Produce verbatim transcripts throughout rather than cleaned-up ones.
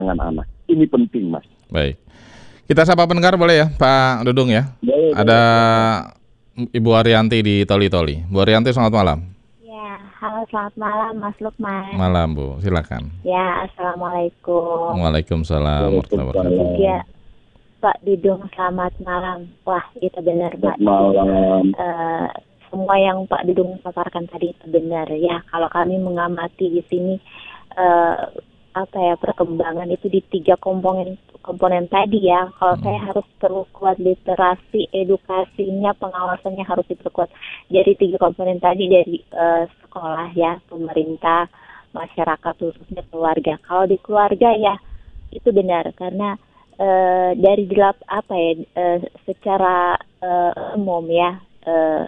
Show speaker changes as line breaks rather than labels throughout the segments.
dengan anak. Ini penting, Mas.
Baik. Kita sapa pendengar boleh ya, Pak Dudung ya?
Boleh,
Ada
boleh.
Ibu Arianti di Toli-Toli. Bu Arianti, selamat malam.
Ya, halo selamat malam Mas Lukman.
Malam Bu, silakan.
Ya, assalamualaikum.
Waalaikumsalam warahmatullahi wabarakatuh.
Ya, Pak Dudung selamat malam. Wah, itu benar Pak.
Selamat malam.
Uh, semua yang Pak Dudung paparkan tadi itu benar ya. Kalau kami mengamati di sini uh, apa ya perkembangan itu di tiga komponen komponen tadi ya. Kalau hmm. saya harus perkuat literasi, edukasinya, pengawasannya harus diperkuat. Jadi tiga komponen tadi dari uh, sekolah ya, pemerintah, masyarakat khususnya keluarga. Kalau di keluarga ya itu benar karena uh, dari delap apa ya uh, secara uh, umum ya uh,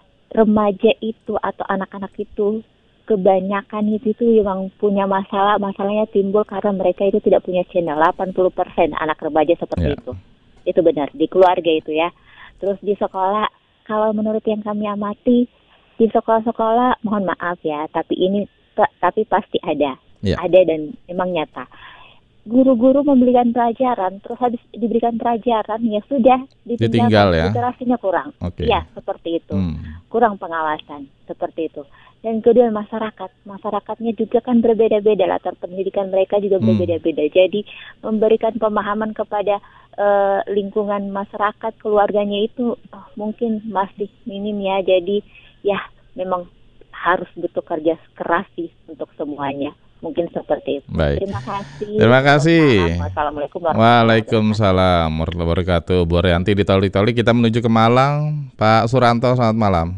remaja itu atau anak-anak itu kebanyakan itu tuh memang punya masalah, masalahnya timbul karena mereka itu tidak punya channel. delapan puluh persen anak remaja seperti yeah. itu. Itu benar, di keluarga itu ya. Terus di sekolah, kalau menurut yang kami amati, di sekolah-sekolah, mohon maaf ya, tapi ini, tapi pasti ada. Yeah. Ada dan memang nyata. Guru-guru memberikan pelajaran, terus habis diberikan pelajaran, ya sudah,
ditinggal ya.
Literasinya kurang.
Okay.
Ya, seperti itu.
Hmm.
Kurang pengawasan, seperti itu. Dan kedua masyarakat, masyarakatnya juga kan berbeda-beda, latar pendidikan mereka juga hmm. berbeda-beda. Jadi memberikan pemahaman kepada uh, lingkungan masyarakat, keluarganya itu oh, mungkin masih minim ya. Jadi ya memang harus butuh kerja keras sih untuk semuanya. Mungkin seperti itu.
Baik.
Terima kasih.
Terima kasih.
Wassalamualaikum
Waalaikumsalam warahmatullahi wabarakatuh. Bu Arianti di Toli-Toli. Kita menuju ke Malang. Pak Suranto, selamat malam.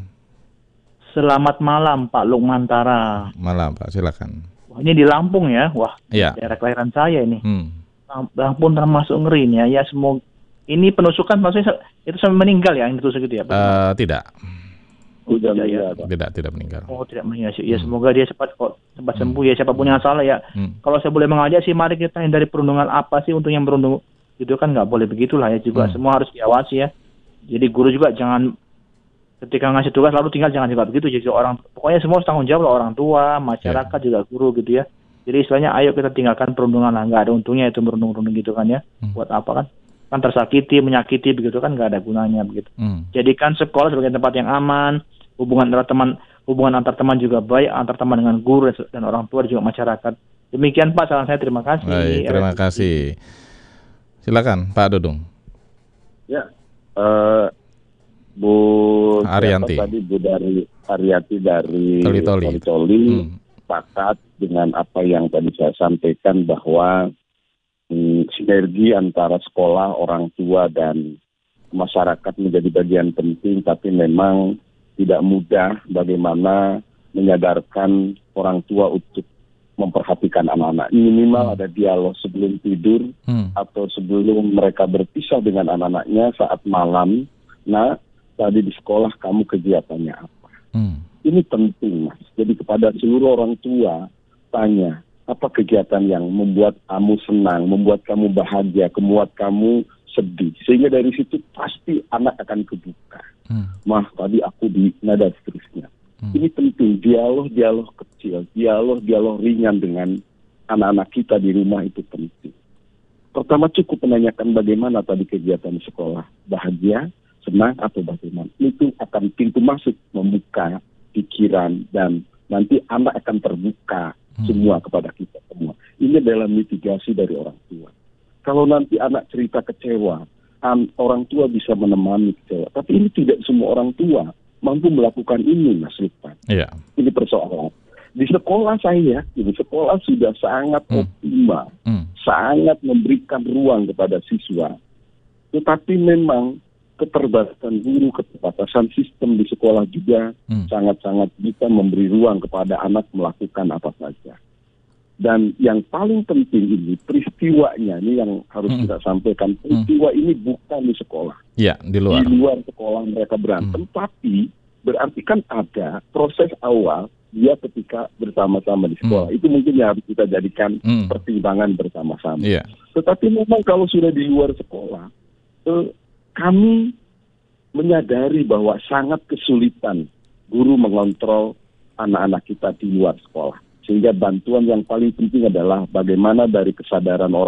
Selamat malam Pak Lukmantara.
Malam Pak, silakan.
Wah, ini di Lampung ya. Wah,
ya.
Daerah kelahiran saya ini.
Hmm.
Lampung termasuk ngeri ya. Ya semoga ini penusukan maksudnya itu sampai meninggal ya yang ditusuk itu ya Pak?
Uh, tidak.
Oh, tidak, ya.
tidak, tidak meninggal.
Oh, tidak meninggal. Ya, hmm. semoga dia cepat kok cepat hmm. sembuh ya. Siapapun yang salah ya. Hmm. Kalau saya boleh mengajak sih, mari kita hindari perundungan apa sih untuk yang berundung itu kan nggak boleh begitulah ya juga. Hmm. Semua harus diawasi ya. Jadi guru juga jangan ketika ngasih tugas lalu tinggal jangan juga begitu. Jadi orang pokoknya semua harus tanggung jawab lah, orang tua, masyarakat yeah. juga guru gitu ya. Jadi istilahnya ayo kita tinggalkan perundungan lah. Nggak ada untungnya itu merundung-rundung gitu kan ya. Hmm. Buat apa kan? Kan tersakiti, menyakiti begitu kan nggak ada gunanya begitu. Hmm. Jadikan sekolah sebagai tempat yang aman. Hubungan antar teman, hubungan antar teman juga baik, antar teman dengan guru dan orang tua juga masyarakat. Demikian Pak, salam saya, terima kasih.
Baik, terima kasih. Silakan Pak Dudung.
Ya, uh, Bu
Arianti
tadi Bu dari Arianti dari
Toli-Toli.
Toli hmm. sepakat dengan apa yang tadi saya sampaikan bahwa hmm, sinergi antara sekolah, orang tua dan masyarakat menjadi bagian penting, tapi memang tidak mudah bagaimana menyadarkan orang tua untuk memperhatikan anak-anak. Minimal hmm. ada dialog sebelum tidur hmm. atau sebelum mereka berpisah dengan anak-anaknya saat malam. Nah, tadi di sekolah kamu kegiatannya apa? Hmm. Ini penting, Mas. Jadi kepada seluruh orang tua, tanya, apa kegiatan yang membuat kamu senang, membuat kamu bahagia, membuat kamu sedih. Sehingga dari situ pasti anak akan kebuka. Hmm. Mah tadi aku di nada seterusnya. Hmm. Ini penting, dialog-dialog kecil, dialog-dialog ringan dengan anak-anak kita di rumah itu penting. Pertama cukup menanyakan bagaimana tadi kegiatan sekolah, bahagia, senang atau bagaimana. Itu akan pintu masuk membuka pikiran dan nanti anak akan terbuka hmm. semua kepada kita semua. Ini adalah mitigasi dari orang tua. Kalau nanti anak cerita kecewa, Um, orang tua bisa menemani kecewa. Tapi ini tidak semua orang tua mampu melakukan ini, Mas Lukman.
Yeah.
Ini persoalan. Di sekolah saya, di sekolah sudah sangat mm. optimal, mm. sangat memberikan ruang kepada siswa. Tetapi memang keterbatasan guru, keterbatasan sistem di sekolah juga mm. sangat-sangat bisa memberi ruang kepada anak melakukan apa saja. Dan yang paling penting ini peristiwanya ini yang harus hmm. kita sampaikan. Peristiwa hmm. ini bukan di sekolah.
Ya, di luar.
Di luar sekolah mereka berantem, hmm. tapi berarti kan ada proses awal dia ketika bersama-sama di sekolah. Hmm. Itu mungkin yang harus kita jadikan hmm. pertimbangan bersama-sama. Yeah. Tetapi memang kalau sudah di luar sekolah, eh, kami menyadari bahwa sangat kesulitan guru mengontrol anak-anak kita di luar sekolah. Sehingga bantuan yang paling penting adalah bagaimana dari kesadaran orang